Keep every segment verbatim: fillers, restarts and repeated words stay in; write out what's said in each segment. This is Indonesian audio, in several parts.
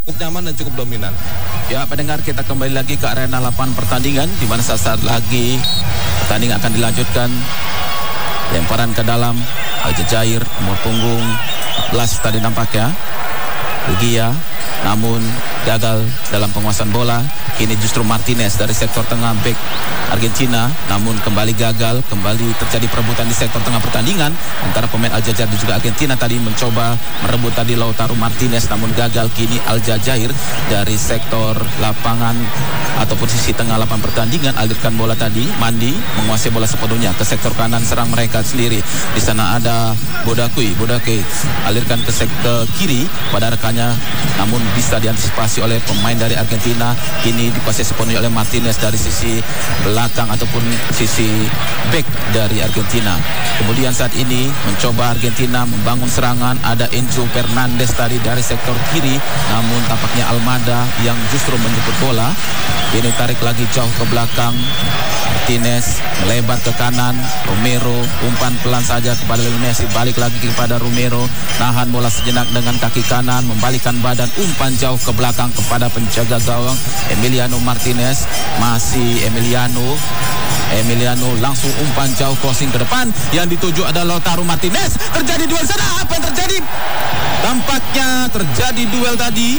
cukup nyaman dan cukup dominan. Ya, pendengar, kita kembali lagi ke arena lapangan pertandingan di mana saat lagi pertandingan akan dilanjutkan. Lemparan ke dalam Aljazair, nomor punggung empat belas tadi nampaknya Regia, namun gagal dalam penguasaan bola. Kini justru Martinez dari sektor tengah back Argentina, namun kembali gagal. Kembali terjadi perebutan di sektor tengah pertandingan antara pemain Aljazair dan juga Argentina. Tadi mencoba merebut tadi Lautaro Martinez, namun gagal. Kini Aljazair dari sektor lapangan ataupun sisi tengah lapangan pertandingan alirkan bola tadi. Mandi menguasai bola sepenuhnya ke sektor kanan, serang mereka sendiri. Di sana ada Bodakui, Bodakui alirkan ke sektor kiri pada rekannya, namun bisa diantisipasi oleh pemain dari Argentina. Kini dikuasai sepenuhnya oleh Martinez dari sisi belakang ataupun sisi back dari Argentina. Kemudian saat ini mencoba Argentina membangun serangan. Ada Enzo Fernandez tadi dari sektor kiri, namun tampaknya Almada yang justru menjemput bola. Ini tarik lagi jauh ke belakang. Martinez melebar ke kanan. Romero umpan pelan saja kepada Lionel Messi. Balik lagi kepada Romero, nahan bola sejenak dengan kaki kanan, membalikkan badan, umpan jauh ke belakang kepada penjaga gawang Emiliano Martinez. Masih Emiliano Emiliano langsung umpan jauh crossing ke depan. Yang dituju adalah Lautaro Martinez. Terjadi duel sana. Apa yang terjadi? Tampaknya terjadi duel tadi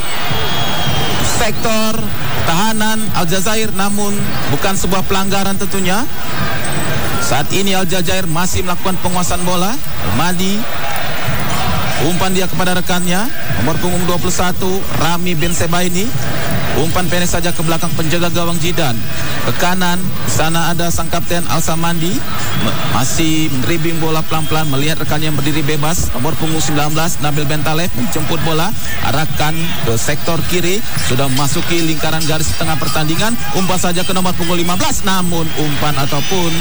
sektor tahanan Aljazair, namun bukan sebuah pelanggaran tentunya. Saat ini Aljazair masih melakukan penguasaan bola. Madi umpan dia kepada rekannya, nomor punggung dua puluh satu Rami Bensebaini. Umpan pendek saja ke belakang penjaga gawang Zidane. Ke kanan, di sana ada sang kapten Al-Samandi. Masih dribling bola pelan-pelan, melihat rekannya yang berdiri bebas. Nomor punggung sembilan belas Nabil Bentaleb menjemput bola, arahkan ke sektor kiri. Sudah memasuki lingkaran garis tengah pertandingan. Umpan saja ke nomor punggung lima belas, namun umpan ataupun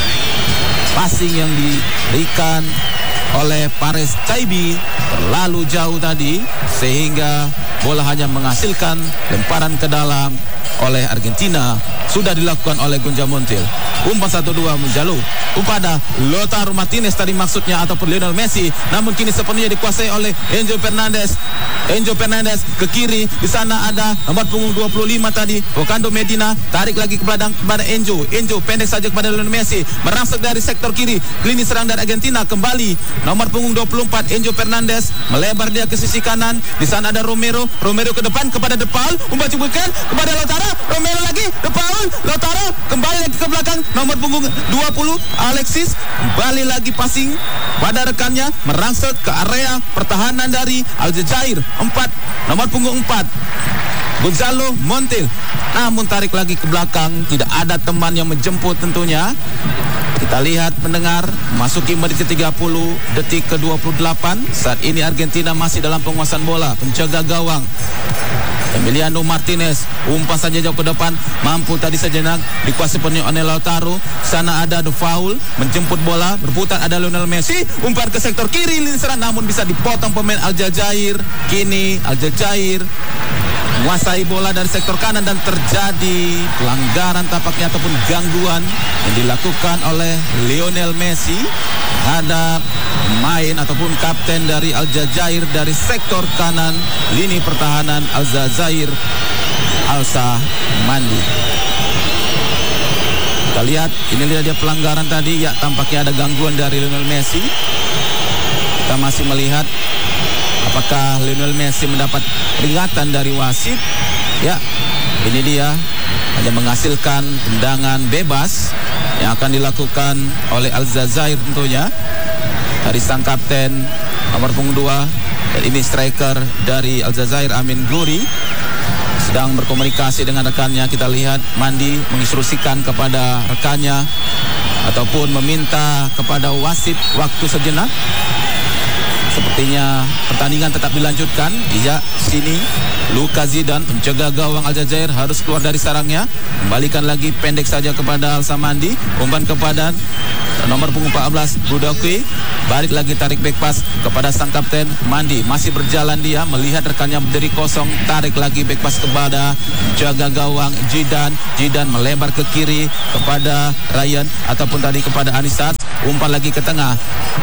passing yang diberikan oleh Pares Caibi terlalu jauh tadi, sehingga bola hanya menghasilkan lemparan ke dalam oleh Argentina. Sudah dilakukan oleh Gonja Montiel. Umpan satu dua menjalu kepada Lautaro Martinez tadi maksudnya, ataupun Lionel Messi, namun kini sepenuhnya dikuasai oleh Enzo Fernandez. Enzo Fernandez ke kiri, di sana ada nomor punggung dua puluh lima tadi Fernando Medina, tarik lagi ke belakang kepada Enzo. Enzo pendek saja kepada Lionel Messi, merangsek dari sektor kiri. Lini serang dari Argentina kembali nomor punggung dua puluh empat Enzo Fernandez, melebar dia ke sisi kanan. Di sana ada Romero, Romero ke depan kepada De Paul, umpan cubukan kepada Lautaro, Romero lagi, De Paul, Lautaro kembali lagi ke belakang, nomor punggung dua puluh Alexis, kembali lagi passing pada rekannya, merangsek ke area pertahanan dari Aljazair. Empat, nomor punggung empat Gonzalo Montiel, namun tarik lagi ke belakang, tidak ada teman yang menjemput tentunya. Kita lihat pendengar, masuki menit ke tiga puluh, detik ke dua puluh delapan. Saat ini Argentina masih dalam penguasaan bola. Penjaga gawang Emiliano Martinez, umpan saja jauh ke depan, mampu tadi sejenak dikuasai penuh oleh Lautaro. Sana ada De Paul menjemput bola, berputar ada Lionel Messi, umpan ke sektor kiri lini serang, namun bisa dipotong pemain Aljazair. Kini Aljazair menguasai bola dari sektor kanan dan terjadi pelanggaran tampaknya ataupun gangguan yang dilakukan oleh Lionel Messi terhadap main ataupun kapten dari Aljazair dari sektor kanan lini pertahanan Aljazair, Al-Samandi. Kita lihat, ini lihat dia pelanggaran tadi, ya tampaknya ada gangguan dari Lionel Messi. Kita masih melihat apakah Lionel Messi mendapat peringatan dari wasit. Ya, ini dia hanya menghasilkan tendangan bebas yang akan dilakukan oleh Aljazair tentunya dari sang kapten nomor punggung dua, dan ini striker dari Aljazair Amin Glory sedang berkomunikasi dengan rekannya. Kita lihat Mandi menginstruksikan kepada rekannya ataupun meminta kepada wasit waktu sejenak. Sepertinya pertandingan tetap dilanjutkan. Iya, sini Luka Zidane, penjaga gawang Aljazair, harus keluar dari sarangnya. Kembalikan lagi pendek saja kepada Al-Samandi. Umpan kepada nomor punggung empat belas Budakui. Balik lagi tarik back pass kepada sang kapten Mandi. Masih berjalan dia, melihat rekannya berdiri kosong, tarik lagi back pass kepada jaga gawang Zidane. Zidane melebar ke kiri kepada Ryan ataupun tadi kepada Anisat. Umpan lagi ke tengah.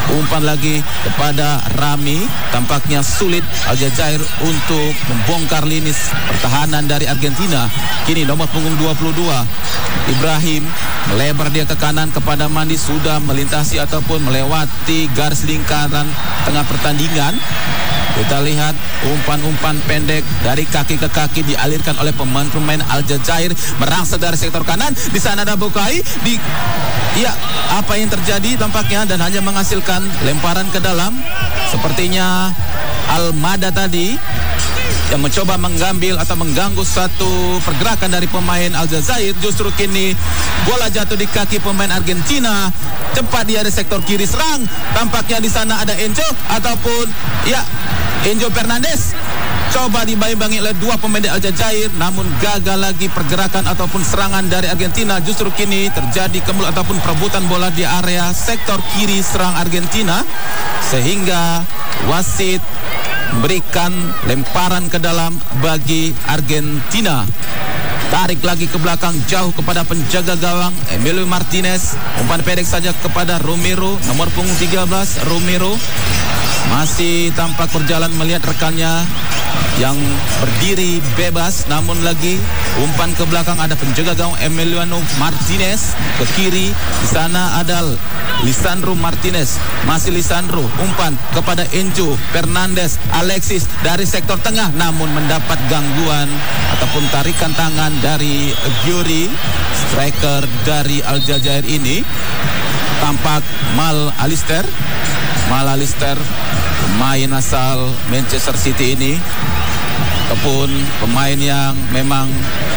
Umpan lagi kepada Rami. Tampaknya sulit Aljazair untuk membongkar lini pertahanan dari Argentina. Kini nomor punggung dua puluh dua Ibrahim melebar dia ke kanan kepada Mandi, sudah melintasi ataupun melewati garis lingkaran tengah pertandingan. Kita lihat umpan-umpan pendek dari kaki ke kaki dialirkan oleh pemain-pemain Aljazair, merangsek dari sektor kanan. Di sana ada Bukai. Di ya, apa yang terjadi tampaknya, dan hanya menghasilkan lemparan ke dalam. Sepertinya Almada tadi yang mencoba mengambil atau mengganggu satu pergerakan dari pemain Aljazair. Justru kini bola jatuh di kaki pemain Argentina. Cepat dia di sektor kiri serang. Tampaknya di sana ada Enzo ataupun ya Enzo Fernandez. Coba dibayi-bangi oleh dua pemain dari Aljazair, namun gagal lagi pergerakan ataupun serangan dari Argentina. Justru kini terjadi kemul ataupun perebutan bola di area sektor kiri serang Argentina, sehingga wasit memberikan lemparan ke dalam bagi Argentina. Tarik lagi ke belakang jauh kepada penjaga gawang Emilio Martinez. Umpan pendek saja kepada Romero, nomor punggung tiga belas Romero. Masih tampak berjalan melihat rekannya yang berdiri bebas, namun lagi umpan ke belakang ada penjaga gawang Emiliano Martinez ke kiri. Di sana ada Lisandro Martinez, masih Lisandro, umpan kepada Enzo Fernandez. Alexis dari sektor tengah, namun mendapat gangguan ataupun tarikan tangan dari Gyuri, striker dari Aljazair ini. Tampak Mal Alister Mal Alister pemain asal Manchester City ini ataupun pemain yang memang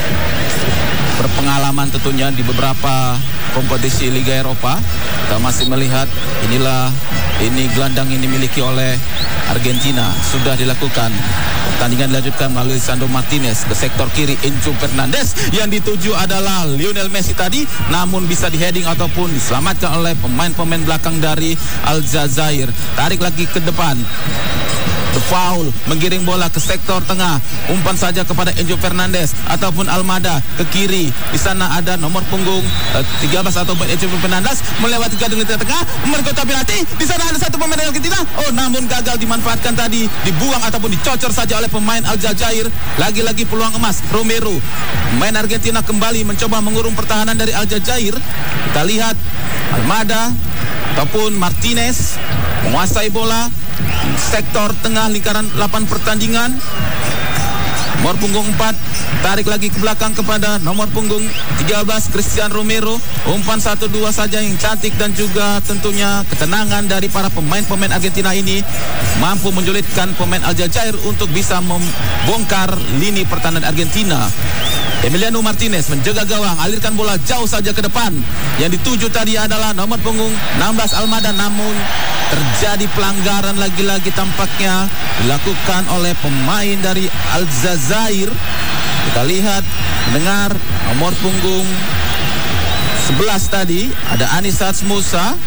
berpengalaman tentunya di beberapa kompetisi Liga Eropa. Kita masih melihat inilah ini gelandang yang dimiliki oleh Argentina. Sudah dilakukan, pertandingan dilanjutkan melalui Lisandro Martinez ke sektor kiri. Enzo Fernandez yang dituju adalah Lionel Messi tadi, namun bisa diheading ataupun diselamatkan oleh pemain-pemain belakang dari Aljazair. Tarik lagi ke depan, The foul, menggiring bola ke sektor tengah. Umpan saja kepada Enzo Fernandez ataupun Almada ke kiri. Di sana ada nomor punggung uh, tiga belas ataupun Enzo Fernandez melewati garis lini tengah, mergota penalti. Di sana ada satu pemain Argentina. Oh, namun gagal dimanfaatkan tadi, dibuang ataupun dicocor saja oleh pemain Aljazair. Lagi-lagi peluang emas Romero. Pemain Argentina kembali mencoba mengurung pertahanan dari Aljazair. Kita lihat Almada ataupun Martinez menguasai bola sektor tengah lingkaran delapan pertandingan. Nomor punggung empat tarik lagi ke belakang kepada nomor punggung tiga belas Christian Romero. Umpan satu dua saja yang cantik dan juga tentunya ketenangan dari para pemain-pemain Argentina ini mampu menjulitkan pemain Aljazair untuk bisa membongkar lini pertahanan Argentina. Emiliano Martinez menjaga gawang, alirkan bola jauh saja ke depan. Yang dituju tadi adalah nomor punggung enam belas Almada, namun terjadi pelanggaran lagi-lagi tampaknya dilakukan oleh pemain dari Aljazair. Kita lihat, mendengar nomor punggung sebelas tadi ada Anisat Musa.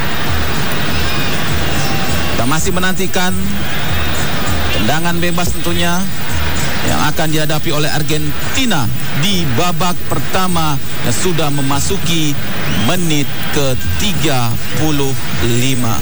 Kita masih menantikan tendangan bebas tentunya yang akan dihadapi oleh Argentina di babak pertama yang sudah memasuki menit ke tiga puluh lima.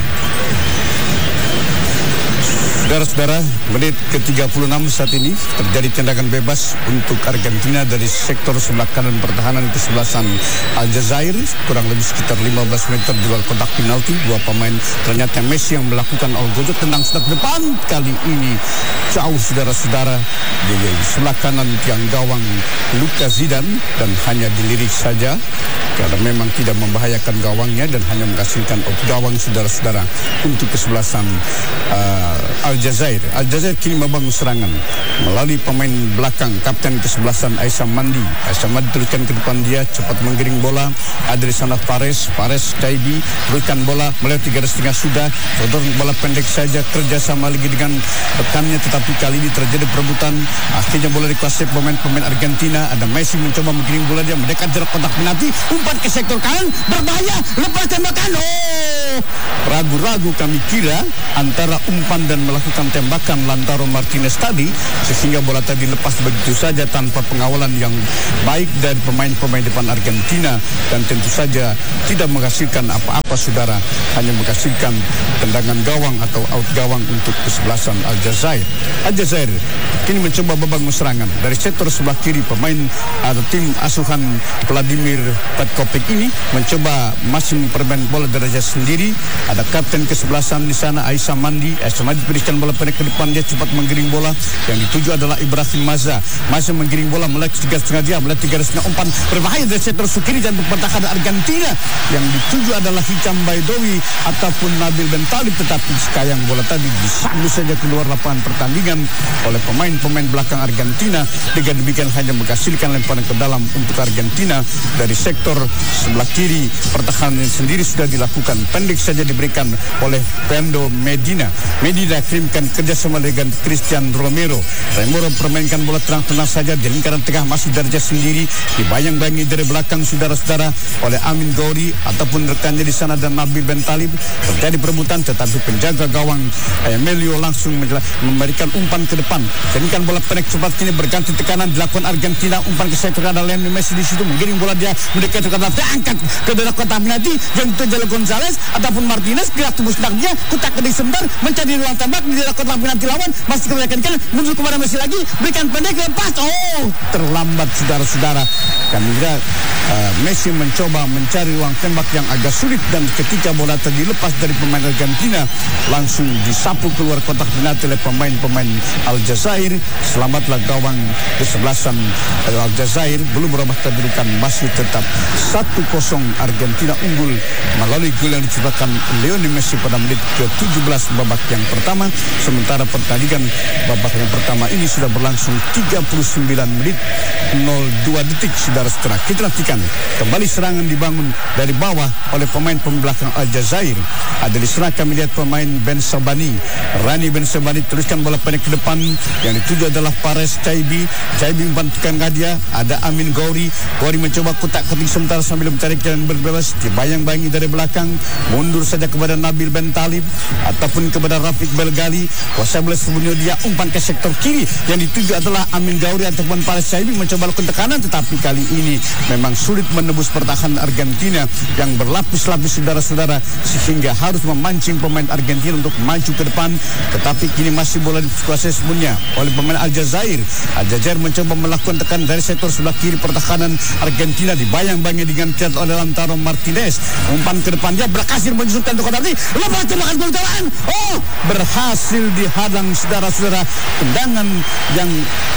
Saudara-saudara, menit ke tiga puluh enam saat ini terjadi tendangan bebas untuk Argentina dari sektor sebelah kanan pertahanan kesebelasan Aljazair, kurang lebih sekitar lima belas meter di luar kotak penalti. Dua pemain, ternyata Messi yang melakukan algojo, tendang sedak depan kali ini jauh saudara-saudara di sebelah kanan tiang gawang Luka Zidane dan hanya dilirik saja karena memang tidak membahayakan gawangnya dan hanya menghasilkan out gawang saudara-saudara untuk kesebelasan uh, Aljazair. Aljazair kini membangun serangan melalui pemain belakang kapten kesebelasan Aisyah Mandi. Aisyah Mandi teruskan ke depan, dia cepat menggiring bola. Ada di sana Fares, Fares Kaibi teruskan bola melewati garis tengah sudah. Sodor bola pendek saja, kerjasama lagi dengan rekannya tetapi tetapi kali ini terjadi perebutan. Akhirnya bola dikuasai pemain-pemain Argentina. Ada Messi mencoba menggiring bola, dia mendekat jarak kotak penalti, umpan ke sektor kanan, berbahaya, lepas tembakan. Oh, ragu-ragu kami kira antara umpan dan melakukan tembakan Lautaro Martinez tadi, sehingga bola tadi lepas begitu saja tanpa pengawalan yang baik dari pemain-pemain depan Argentina, dan tentu saja tidak menghasilkan apa-apa saudara, hanya menghasilkan tendangan gawang atau out gawang untuk kesebelasan Aljazair. Aljazair kini mencoba membangun serangan dari sektor sebelah kiri. Pemain atau tim asuhan Vladimir Petkovic ini mencoba masih mempermain bola derajat sendiri. Ada kapten kesebelasan di sana, Aisyah Mandi. Aisyah Mandi berikan bola pendek ke depan, dia cepat menggiring bola. Yang dituju adalah Ibrahim Maza. Maza menggiring bola melewati tiga setengah dia, melewati tiga setengah umpan berbahaya dari sektor kiri dan pertahanan Argentina. Yang dituju adalah Hicam Baidowi ataupun Nabil Bentalib, tetapi sekayang bola tadi disambu saja keluar lapangan pertandingan oleh pemain-pemain belakang Argentina. Dengan demikian hanya menghasilkan lemparan ke dalam untuk Argentina dari sektor sebelah kiri. Pertahanan sendiri sudah dilakukan, pendek saja diberikan oleh Fernando Medina. Medina kirimkan kerjasama dengan Christian Romero. Romero permainkan bola terang-terang saja di lingkaran tengah, masih derajat sendiri, dibayang-bayangi dari belakang saudara-saudara oleh Amin Ghauri ataupun rekannya di sana dan Nabil Bentalib. Terjadi perebutan, tetapi penjaga gawang Emilio langsung memberikan umpan ke depan. Jadikan bola pendek cepat kini berganti tekanan dilakukan Argentina. Umpan ke sektor ada Lionel Messi di situ menggiring bola, dia mendekat ke kotak, angkat ke dalam kotak penalti. Yang itu adalah Gonzalez ataupun Martinez, gerak tubuh senaknya, kutak keding sebentar, mencari ruang tembak di dalam kotak penalti lawan. Masih kebanyakan kanan, mundur kepada Messi lagi, berikan pendek, lepas. Oh, terlambat saudara-saudara. Kami kira uh, Messi mencoba mencari ruang tembak yang agak sulit, dan ketika bola tadi lepas dari pemain Argentina, langsung disapu keluar kotak penalti oleh pemain-pemain Aljazair. Selamatlah gawang kesebelasan Aljazair. Belum berubah kedudukan, masih tetap satu kosong. Argentina unggul melalui gol yang diciptakan Lionel Messi pada menit ke tujuh belas babak yang pertama. Sementara pertandingan babak yang pertama ini sudah berlangsung tiga puluh sembilan menit nol dua detik saudara-saudara. Kita nantikan kembali serangan dibangun dari bawah oleh pemain pembelakang Aljazair. Ada di sana kami lihat pemain Ben Sabani, Rani Ben Sabani teruskan bola pendek ke depan. Yang dituju adalah Pares Chaibi. Chaibi membantukan Gadia. Ada Amin Ghauri. Ghauri mencoba kotak keting sementara sambil mencari jalan berbebas. Dibayang-bayangi dari belakang, mundur saja kepada Nabil Bentalib ataupun kepada Rafiq Belgali. Kuasa bola sebelumnya dia umpan ke sektor kiri. Yang dituju adalah Amin Ghauri ataupun Pares Chaibi mencoba lakukan tekanan, tetapi kali ini memang sulit menembus pertahanan Argentina yang berlapis-lapis saudara-saudara, sehingga harus memancing pemain Argentina untuk maju ke depan. Tetapi kini masih bola dikuasai sepenuhnya oleh pemain Aljazair. Aljazair mencoba melakukan tekanan dari sektor sebelah kiri pertahanan Argentina, dibayang-bayangi dengan cepat oleh Lautaro Martinez. Umpan ke depan, dia berhasil menyusulkan untuk kotak ini, lepas tembakan gol tawaran. Oh, berhasil dihadang saudara-saudara. Tendangan yang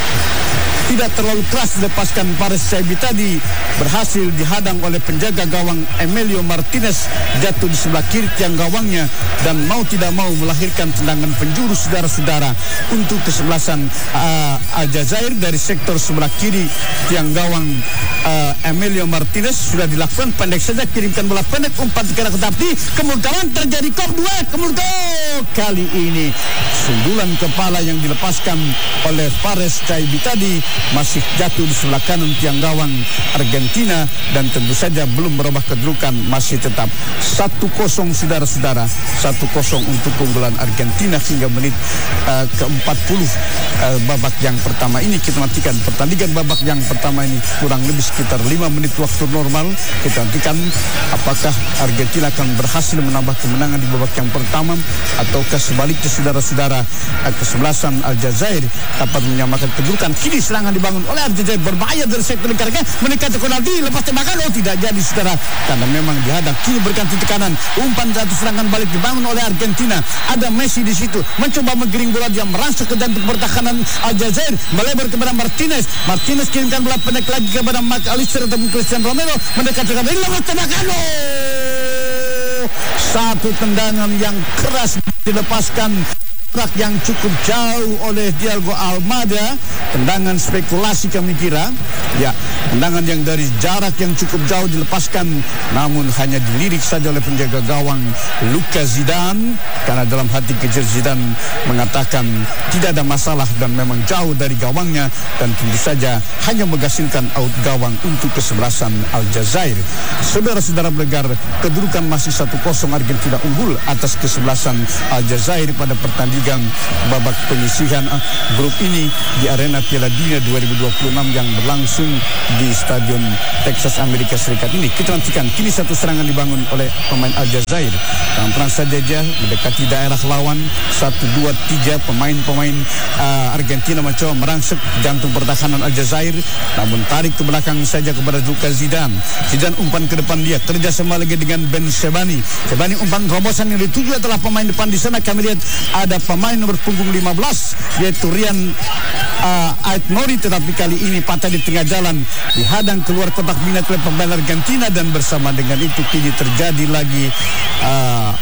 tidak terlalu keras dilepaskan Pares Chaibi tadi berhasil dihadang oleh penjaga gawang Emilio Martinez, jatuh di sebelah kiri tiang gawangnya, dan mau tidak mau melahirkan tendangan penjuru saudara-saudara untuk kesebelasan uh, Aljazair dari sektor sebelah kiri tiang gawang uh, Emilio Martinez. Sudah dilakukan pendek saja, kirimkan bola pendek, umpan ke arah tetapi kemudian terjadi kop dua kemudian kali ini sundulan kepala yang dilepaskan oleh Pares Chaibi tadi masih jatuh di sebelah kanan tiang gawang Argentina, dan tentu saja belum berubah kedudukan, masih tetap satu kosong saudara-saudara, satu kosong untuk keunggulan Argentina hingga menit uh, ke empat puluh uh, babak yang pertama ini. Kita nantikan pertandingan babak yang pertama ini kurang lebih sekitar lima menit waktu normal. Kita nantikan apakah Argentina akan berhasil menambah kemenangan di babak yang pertama, ataukah sebaliknya saudara-saudara, uh, kesebelasan Aljazair dapat menyamakan kedudukan. Kini serangan dibangun oleh Aljazair, berbahaya dari sektor lingkaran, mendekati penalti, lepas tembakan. Oh, tidak jadi saudara, karena memang dihadang. Kini berganti tekanan, umpan satu serangan balik dibangun oleh Argentina. Ada Messi di situ mencoba menggiring bola, dia merangsek ke jantung pertahanan Aljazair, melebar kepada Martinez. Martinez kirimkan bola pendek lagi kepada Mark Alister ataupun Christian Romero, mendekati penalti, lepas tembakan. Oh, satu tendangan yang keras dilepaskan jarak yang cukup jauh oleh Diego Almada. Tendangan spekulasi kami kira, ya, tendangan yang dari jarak yang cukup jauh dilepaskan, namun hanya dilirik saja oleh penjaga gawang Luka Zidane, karena dalam hati kecil Zidane mengatakan tidak ada masalah dan memang jauh dari gawangnya, dan tentu saja hanya menghasilkan out gawang untuk kesebelasan Aljazair. Saudara-saudara pendengar, kedudukan masih satu kosong, Argentina unggul atas kesebelasan Aljazair pada pertandingan babak penyisihan grup ini di arena Piala Dunia dua ribu dua puluh enam yang berlangsung di Stadion Texas Amerika Serikat ini. Kita nantikan kini satu serangan dibangun oleh pemain Aljazair. Pelan-pelan saja dia mendekati daerah lawan. Satu, dua, tiga pemain-pemain uh, Argentina mencoba merangsek jantung pertahanan Aljazair, namun tarik ke belakang saja kepada Luka Zidane. Zidane umpan ke depan dia, kerjasama lagi dengan Ben Shebani. Shebani umpan terobosan yang dituju adalah pemain depan di sana. Kami lihat ada pemain nomor punggung lima belas yaitu Rian uh, Ait Nori, tetapi kali ini patah di tengah jalan, dihadang keluar kotak minat oleh pemain Argentina, dan bersama dengan itu kini terjadi lagi uh,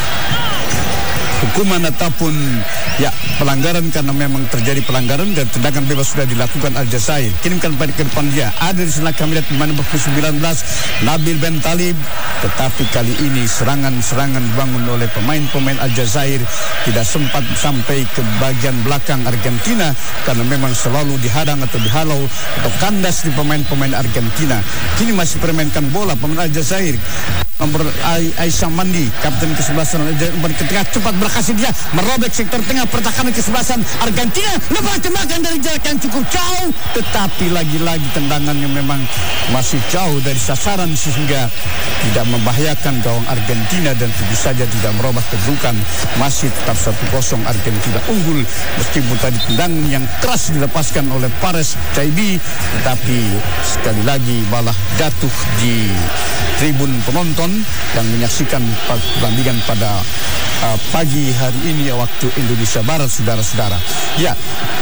hukuman ataupun ya pelanggaran, karena memang terjadi pelanggaran dan tendangan bebas sudah dilakukan Aljazair. Kirimkan pada ke depan dia, ada di sana kami lihat pemain nomor sembilan belas Nabil Ben Talib, tetapi kali ini serangan-serangan dibangun oleh pemain-pemain Aljazair tidak sempat sampai ke bagian belakang Argentina, karena memang selalu dihadang atau dihalau atau kandas di pemain-pemain Argentina. Kini masih permainkan bola pemain Aljazair. Nomor Aisyah Mandi, kapten kesebelasan umpan ke tengah, cepat berhasil dia merobek sektor tengah pertahanan kesebelasan Argentina. Lepas tembakan dari jarak yang cukup jauh, tetapi lagi-lagi tendangannya memang masih jauh dari sasaran sehingga tidak membahayakan gawang Argentina dan tentu saja tidak merubah kedudukan. Masih tetap satu kosong, Argentina unggul meskipun tadi tendangan yang keras dilepaskan oleh Pares Chaibi, tetapi sekali lagi malah jatuh di tribun penonton yang menyaksikan pertandingan pada uh, pagi hari ini waktu Indonesia Barat, saudara-saudara. Ya,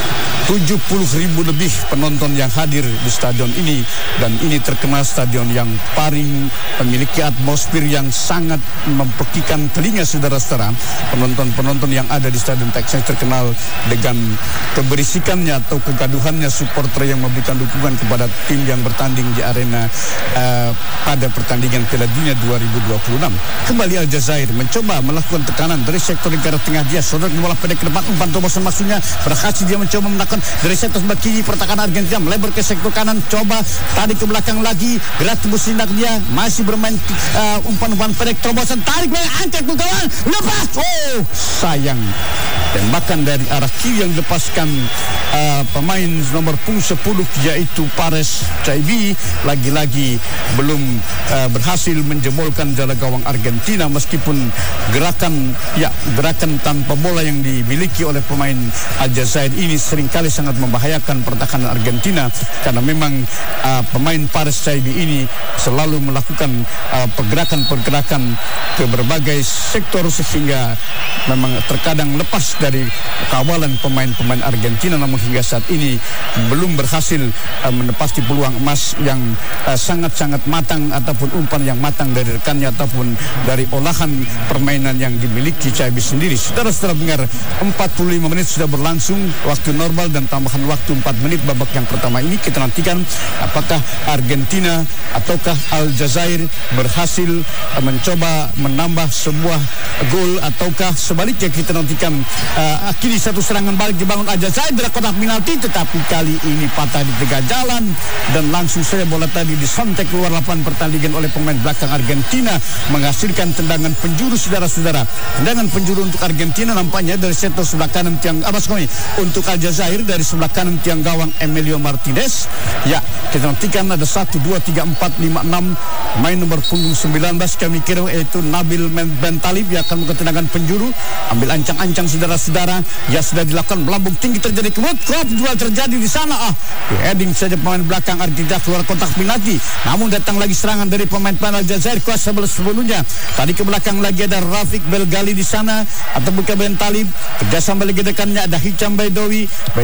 tujuh puluh ribu lebih penonton yang hadir di stadion ini, dan ini terkenal stadion yang paling memiliki atmosfer yang sangat mempekikan telinga, saudara-saudara. Penonton-penonton yang ada di stadion Texas terkenal dengan keberisikannya atau kegaduhannya supporter yang memberikan dukungan kepada tim yang bertanding di arena uh, pada pertandingan Piala Dunia dua ribu dua puluh enam. Kembali Aljazair mencoba melakukan tekanan dari sektor negara tengah dia, saudara, bola pendek ke depan, umpan terobosan maksudnya berhasil dia mencoba melakukan dari sektor sebelah kiri pertahanan Argentina melebar ke sektor kanan, coba tarik ke belakang lagi, gerak tembus tindak dia, masih bermain uh, umpan-umpan pendek terobosan, tarik belakang, angkat ke kawan, lepas. Oh, sayang, tembakan dari arah kiri yang dilepaskan uh, pemain nomor punggung sepuluh yaitu Pares Chaibi lagi-lagi belum uh, berhasil menjebolkan jala gawang Argentina, meskipun gerakan ya gerakan tanpa bola yang dimiliki oleh pemain Aljazair ini seringkali sangat membahayakan pertahanan Argentina, karena memang uh, pemain Pares Chaibi ini selalu melakukan uh, pergerakan-pergerakan ke berbagai sektor sehingga memang terkadang lepas dari kawalan pemain-pemain Argentina, namun hingga saat ini belum berhasil uh, menepati peluang emas yang uh, sangat-sangat matang ataupun umpan yang matang dari rekannya ataupun dari olahan permainan yang dimiliki Chaibi sendiri. Saudara-saudara dengar, empat puluh lima menit sudah berlangsung waktu normal dan tambahan waktu empat menit babak yang pertama ini. Kita nantikan apakah Argentina ataukah Aljazair berhasil uh, mencoba menambah sebuah gol ataukah sebaliknya. Kita nantikan uh, kini satu serangan balik dibangun Aljazair dari kotak penalti, tetapi kali ini patah di tengah jalan dan langsung saja bola tadi disontek keluar lapangan pertandingan oleh pemain belakang Argentina, menghasilkan tendangan penjuru, saudara-saudara. Tendangan penjuru untuk Argentina nampaknya dari sektor sebelah kanan tiang Abaskoni, untuk Aljazair dari sebelah kanan tiang gawang Emilio Martinez. Ya, kita nantikan ada satu, dua, tiga, empat, lima, enam main nomor punggung sembilan belas kami kira yaitu Nabil Ben Talib yang akan melakukan tendangan penjuru, ambil ancang-ancang, saudara-saudara. Ya, sudah dilakukan, melambung tinggi terjadi kemut, crop jual terjadi di sana. Ah, heading saja pemain belakang Argentina keluar kotak penalti. Namun datang lagi serangan dari pemain panel Aljazair kuasa sebelumnya. Tadi ke belakang lagi ada Rafiq Belgali di sana atau bukan Ben Talib. Kerjasama lagi dekannya ada Hicham Baidowi. Baidowi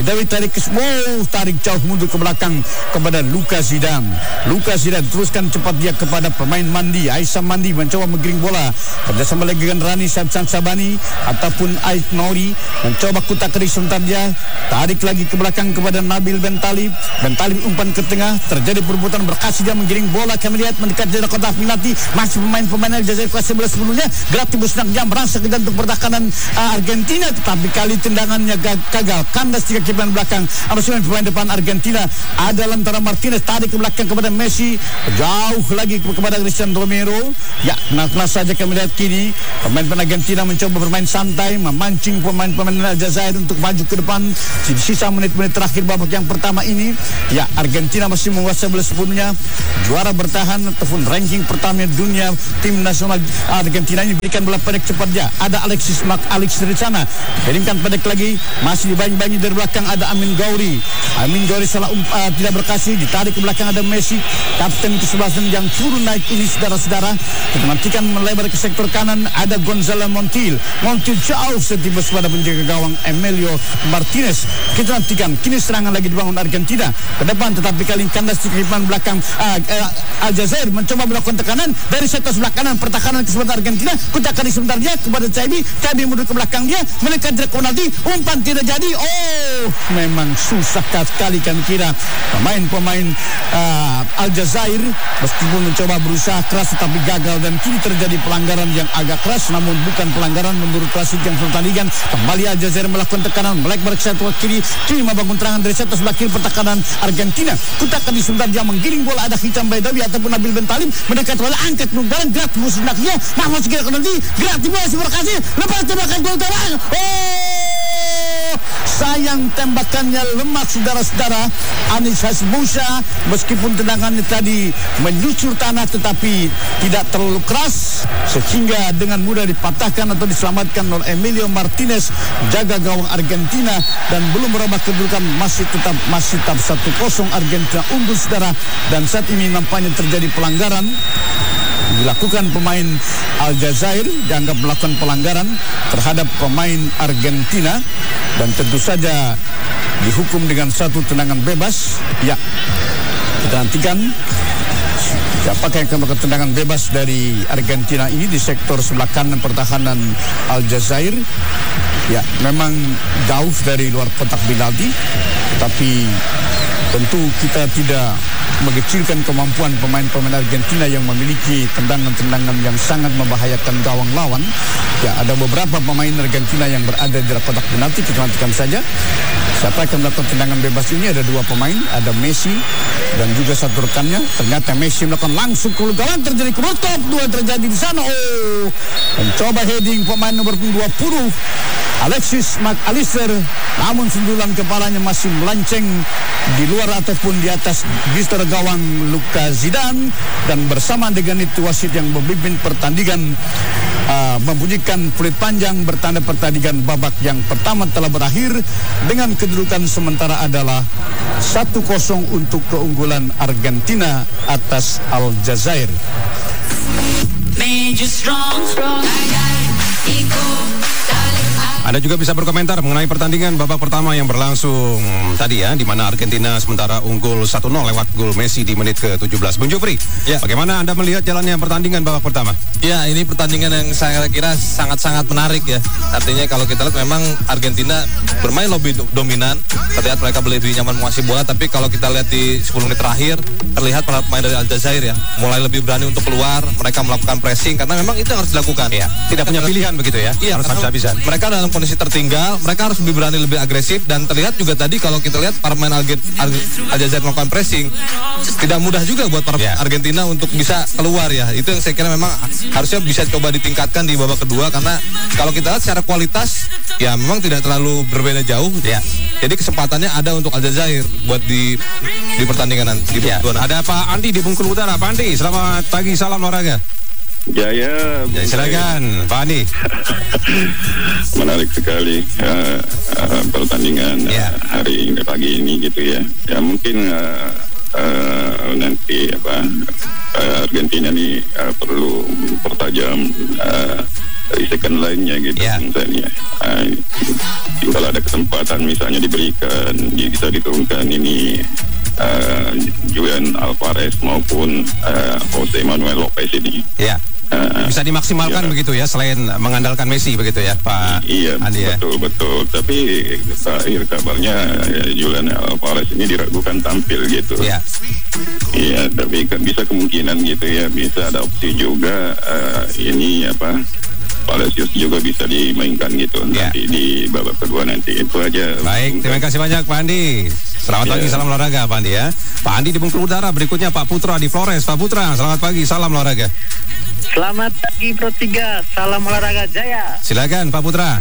Bedawi tarik ke wow, tarik jauh mundur ke belakang kepada Lucas Zidane. Lucas Zidane teruskan cepat dia kepada pemain Mandi. Aisyah Mandi mencoba menggiring bola kerjasama lagi dengan Rani Sabsan Sabani ataupun Ait Mauri mencoba kutak keri sebentar dia tarik lagi ke belakang kepada Nabil Ben Talib. Ben Talib umpan ke tengah, terjadi perbuatan berkasih dia menggiring bola. Kami lihat mendekat dari kotak penalti masih pemain-pemain Aljazair kelas sebelas sebelumnya. Gratis nak merasa ke untuk pertahanan uh, Argentina, tetapi kali tendangannya gagal. Kandas tiga kiperan belakang. Abis pemain depan Argentina ada Lautaro Martinez tarik ke belakang kepada Messi, jauh lagi kepada Christian Romero. Ya, nah saja kami lihat kini pemain-pemain Argentina mencoba bermain santai, memancing pemain-pemain Aljazair untuk maju ke depan. Di sisa menit-menit terakhir babak yang pertama ini, ya Argentina masih menguasai bola sepenuhnya. Juara bertahan ataupun ranking pertama dunia tim nasional Argentina ini berikan bola pendek cepat dia. Ada Alexis Mac Alex dari sana, kirimkan pendek lagi, masih dibanyi-banyi dari belakang ada Amin Gauri. Amin Gauri salah um, uh, tidak berkasih, ditarik ke belakang ada Messi, kapten kesebelasan yang turun naik ini saudara-saudara. Kita nantikan melebar ke sektor kanan ada Gonzalo Montiel. Montiel jauh setibas pada penjaga gawang Emilio Martinez. Kita nantikan kini serangan lagi dibangun Argentina ke depan, tetapi kali kandas di kiriman belakang uh, uh, Aljazair mencoba melakukan tekanan dari sektor sebelah kanan pertahanan kesempatan Argentina. Kutak kali sebentar dia kepada Chaibi, Chaibi mundur ke belakang dia menekan jarak penalti, umpan tidak jadi. Oh, memang susah sekali kami kira pemain-pemain uh, Aljazair meskipun mencoba berusaha keras tetapi gagal, dan kini terjadi pelanggaran yang agak keras namun bukan pelanggaran menurut wasit yang pertandingan. Kembali Aljazair melakukan tekanan melebar ke satu kiri, kini membangun terangan dari satu sebelah kiri pertahanan Argentina. Kutak kali sebentar dia menggiring bola ada Hicham Baidawi ataupun Nabil Ben Talib mendekat bola angkat barang gerak musuh naknya namun segera nanti gerak di bola si berkasih lepas tembakan gol terang. Oh, sayang tembakannya lemah saudara-saudara. Anis Hasbusa meskipun tendangannya tadi menyucur tanah tetapi tidak terlalu keras sehingga dengan mudah dipatahkan atau diselamatkan oleh Emilio Martinez jaga gawang Argentina, dan belum merubah kedudukan, masih tetap masih tetap satu kosong Argentina unggul saudara. Dan saat ini nampaknya terjadi pelanggaran dilakukan pemain Aljazair, dianggap melakukan pelanggaran terhadap pemain Argentina dan tentu saja dihukum dengan satu tendangan bebas. Ya, kita nantikan siapakah yang akan melakukan tendangan bebas dari Argentina ini di sektor sebelah kanan pertahanan Aljazair. Ya, memang jauh dari luar kotak penalti, tetapi tentu kita tidak mengecilkan kemampuan pemain-pemain Argentina yang memiliki tendangan-tendangan yang sangat membahayakan gawang lawan. Ya, ada beberapa pemain Argentina yang berada di kotak penalti. Kita nantikan saja siapa akan melakukan tendangan bebas ini. Ada dua pemain, ada Messi dan juga satu rekannya. Ternyata Messi melakukan langsung ke gawang, terjadi kerotok dua terjadi di sana. Oh, mencoba heading pemain nomor dua puluh Alexis Mac Allister, namun sundulan kepalanya masih melenceng di luar ataupun di atas gister gawang Lucas Zidane, dan bersama dengan itu wasit yang memimpin pertandingan uh, membunyikan peluit panjang bertanda pertandingan babak yang pertama telah berakhir dengan kedudukan sementara adalah satu kosong untuk keunggulan Argentina atas Aljazair. Anda juga bisa berkomentar mengenai pertandingan babak pertama yang berlangsung tadi ya, di mana Argentina sementara unggul satu nol lewat gol Messi di menit ke tujuh belas. Bung Jufri, ya, bagaimana Anda melihat jalannya pertandingan babak pertama? Ya, ini pertandingan yang saya kira sangat-sangat menarik ya. Artinya kalau kita lihat memang Argentina bermain lebih dominan, terlihat mereka lebih nyaman menguasai bola, tapi kalau kita lihat di sepuluh menit terakhir, terlihat para pemain dari Aljazair ya, mulai lebih berani untuk keluar, mereka melakukan pressing, karena memang itu yang harus dilakukan. Ya, tidak punya pilihan begitu ya, iya, harus habis-habisan. Mereka dalam kondisi tertinggal, mereka harus lebih berani, lebih agresif, dan terlihat juga tadi kalau kita lihat para pemain Aljazair melakukan pressing, tidak mudah juga buat para yeah. Argentina untuk bisa keluar ya. Itu yang saya kira memang harusnya bisa coba ditingkatkan di babak kedua, karena kalau kita lihat secara kualitas ya memang tidak terlalu berbeda jauh ya. Jadi kesempatannya ada untuk Aljazair buat di di pertandingan nanti. Di ya. Ada Pak Andi di Bengkulu Utara. Pak Andi, selamat pagi, salam olahraga. Jaya, ya, silakan Pak Andi. Menarik sekali uh, uh, pertandingan yeah. uh, hari ini pagi ini gitu ya. Ya mungkin uh, uh, nanti apa uh, Argentina nih uh, perlu mempertajam uh, dari second line-nya gitu yeah. misalnya. Uh, kalau ada kesempatan misalnya diberikan, bisa diturunkan ini uh, Julian Alvarez maupun uh, Jose Manuel Lopez ini. Ya. Yeah. Uh, bisa dimaksimalkan ya. Begitu ya, selain mengandalkan Messi begitu ya, Pak Iya, Andi, betul, ya? betul. Tapi terakhir kabarnya ya, Julian Alvarez ini diragukan tampil gitu. Iya. Iya, tapi kan bisa kemungkinan gitu ya, bisa ada opsi juga uh, ini apa, Palacios juga bisa dimainkan gitu ya. Nanti di babak kedua nanti. Itu aja. Baik, terima kasih banyak Pak Andi. Selamat ya. pagi, salam olahraga Pak Andi ya. Pak Andi di Bengkulu Utara, berikutnya Pak Putra di Flores. Pak Putra, selamat pagi, salam olahraga. Selamat pagi Pro tiga, salam olahraga jaya. Silakan Pak Putra.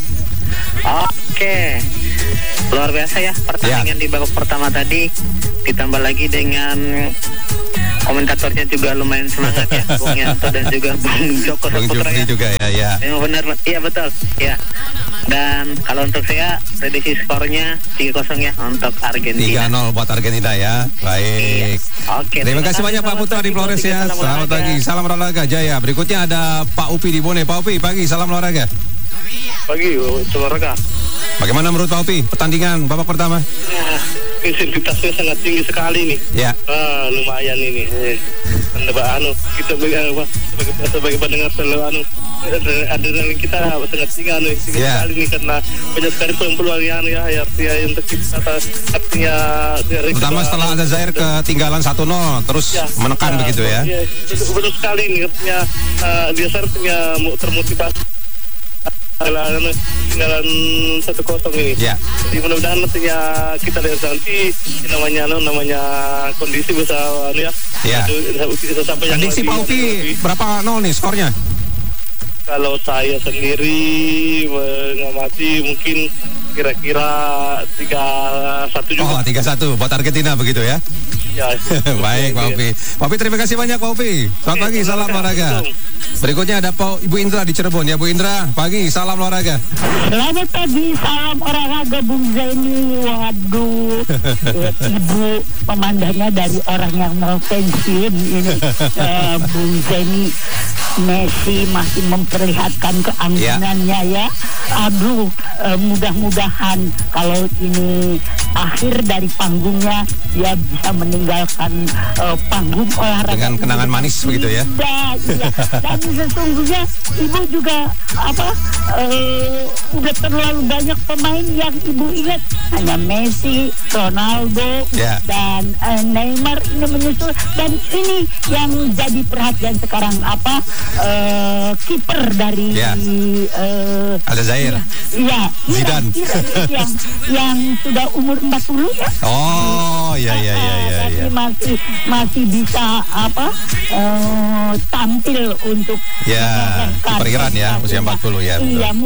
Oke, luar biasa ya pertandingan ya. Di babak pertama tadi, ditambah lagi dengan komentatornya juga lumayan semangat ya, Bung Yanto dan juga Bung Joko Saputra ya. juga ya, ya. Yang benar, iya betul, ya. Dan kalau untuk saya prediksi skornya tiga kosong ya untuk Argentina. tiga nol buat Argentina ya. Baik. Iya. Oke. Terima kasih banyak Pak Putra di Flores ya. Selamat pagi, salam olahraga jaya. Berikutnya ada Pak Upi di Bone. Pak Upi, pagi, salam olahraga. Pagi, olahraga. Bagaimana menurut Pak Upi pertandingan babak pertama? Ya, intensitasnya sangat tinggi sekali nih. Ya. Ah, lumayan ini. Eh, anu, kita sebagai, sebagai, sebagai pendengar selalu anu, adrenalin kita sangat tinggi anu, tinggi ya. sekali nih karena banyak sekali peluang yang ya, ya artinya untuk kita artinya dari pertama setelah Aljazair ketinggalan satu nol terus ya, menekan nah, begitu ya. Iya, betul sekali nih artinya uh, dia seharusnya termotivasi tinggalan satu kosong ini. Ya. Jadi mudah-mudahan nantinya kita lihat nanti namanya namanya kondisi bisa anu ya. Ya. Bisa sampai yang prediksi Pak Upi berapa nol nih skornya? Kalau saya sendiri mengamati mungkin kira-kira tiga satu juga. Oh, tiga satu buat Argentina begitu ya. Ya. Baik Pak Upi. Pak Upi terima kasih banyak Pak Upi. Selamat pagi, salam olahraga. Berikutnya ada Pak Ibu Indra di Cirebon ya. Bu Indra, pagi, salam olahraga. Selamat pagi, salam olahraga Bung Zaini. Waduh, Ibu pemandangannya dari orang yang mau pensiun ini. uh, Bung Zaini, Messi masih memperlihatkan keanggunannya ya. Aduh, uh, mudah-mudahan kalau ini akhir dari panggungnya dia bisa meninggalkan uh, panggung olahraga dengan kenangan manis begitu ya. Ya, ya. Dan sesungguhnya ibu juga apa uh, udah terlalu banyak pemain yang ibu ingat, hanya Messi, Ronaldo yeah. dan uh, Neymar ini menyusul, dan ini yang jadi perhatian sekarang apa uh, kiper dari yeah. uh, Aljazair. Iya, Zidane yang yang sudah umur empat puluh ya. Oh, iya iya iya iya. Tapi ya. masih masih bisa apa uh, tampil untuk ya, kiper Iran ya, usia empat puluh ya. Iya.